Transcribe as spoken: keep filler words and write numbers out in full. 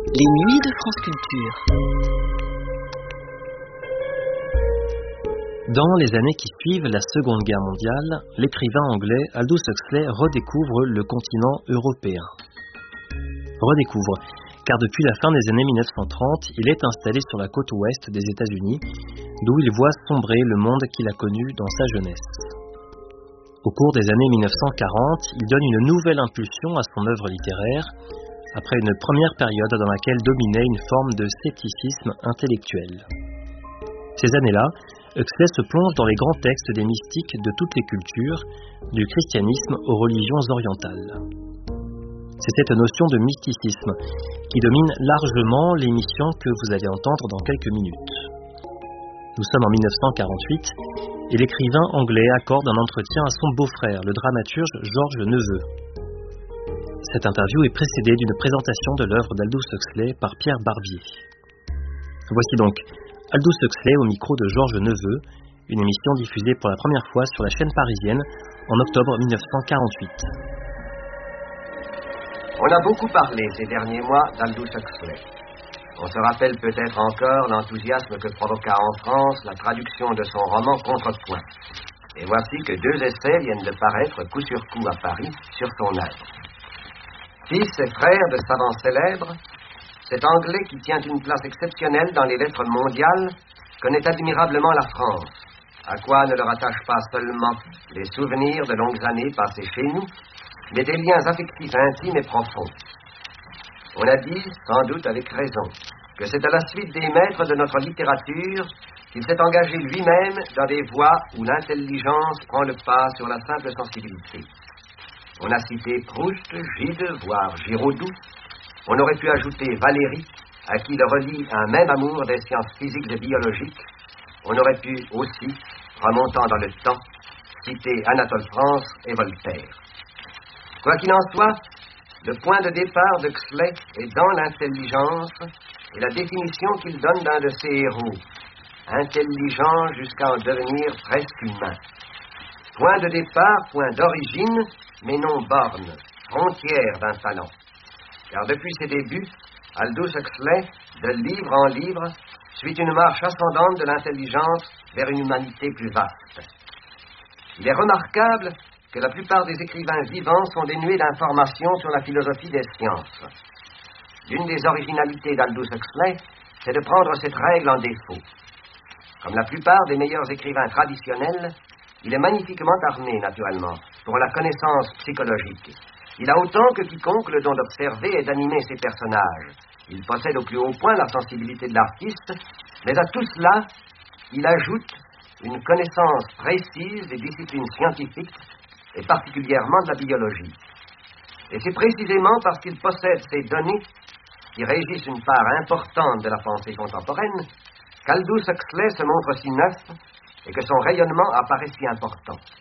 Les nuits de France Culture. Dans les années qui suivent la Seconde Guerre mondiale, l'écrivain anglais Aldous Huxley redécouvre le continent européen. Redécouvre, car depuis la fin des années mille neuf cent trente, il est installé sur la côte ouest des États-Unis, d'où il voit sombrer le monde qu'il a connu dans sa jeunesse. Au cours des années mille neuf cent quarante, il donne une nouvelle impulsion à son œuvre littéraire, après une première période dans laquelle dominait une forme de scepticisme intellectuel. Ces années-là, Huxley se plonge dans les grands textes des mystiques de toutes les cultures, du christianisme aux religions orientales. C'est cette notion de mysticisme qui domine largement l'émission que vous allez entendre dans quelques minutes. Nous sommes en mille neuf cent quarante-huit et l'écrivain anglais accorde un entretien à son beau-frère, le dramaturge Georges Neveu. Cette interview est précédée d'une présentation de l'œuvre d'Aldous Huxley par Pierre Barbier. Voici donc Aldous Huxley au micro de Georges Neveu, une émission diffusée pour la première fois sur la chaîne parisienne en octobre mille neuf cent quarante-huit. On a beaucoup parlé ces derniers mois d'Aldous Huxley. On se rappelle peut-être encore l'enthousiasme que provoqua en France la traduction de son roman Contrepoint. Et voici que deux essais viennent de paraître coup sur coup à Paris sur son œuvre. Fils et frère de savants célèbres, cet Anglais qui tient une place exceptionnelle dans les lettres mondiales connaît admirablement la France, à quoi ne le rattachent pas seulement les souvenirs de longues années passées chez nous, mais des liens affectifs intimes et profonds. On a dit, sans doute avec raison, que c'est à la suite des maîtres de notre littérature qu'il s'est engagé lui-même dans des voies où l'intelligence prend le pas sur la simple sensibilité. On a cité Proust, Gide, voire Giraudoux. On aurait pu ajouter Valéry, à qui le relie un même amour des sciences physiques et biologiques. On aurait pu aussi, remontant dans le temps, citer Anatole France et Voltaire. Quoi qu'il en soit, le point de départ d'Huxley est dans l'intelligence et la définition qu'il donne d'un de ses héros, intelligent jusqu'à en devenir presque humain. Point de départ, point d'origine, mais non borne, frontière d'un talent. Car depuis ses débuts, Aldous Huxley, de livre en livre, suit une marche ascendante de l'intelligence vers une humanité plus vaste. Il est remarquable que la plupart des écrivains vivants sont dénués d'informations sur la philosophie des sciences. L'une des originalités d'Aldous Huxley, c'est de prendre cette règle en défaut. Comme la plupart des meilleurs écrivains traditionnels, il est magnifiquement armé, naturellement, pour la connaissance psychologique. Il a autant que quiconque le don d'observer et d'animer ses personnages. Il possède au plus haut point la sensibilité de l'artiste, mais à tout cela, il ajoute une connaissance précise des disciplines scientifiques et particulièrement de la biologie. Et c'est précisément parce qu'il possède ces données qui régissent une part importante de la pensée contemporaine qu'Aldous Huxley se montre si neuf et que son rayonnement apparaît si important.